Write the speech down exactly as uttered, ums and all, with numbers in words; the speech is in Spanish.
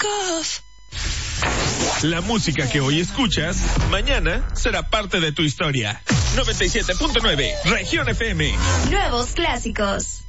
Take off. La música que hoy escuchas, mañana será parte de tu historia. noventa y siete punto nueve, Región F M. Nuevos clásicos.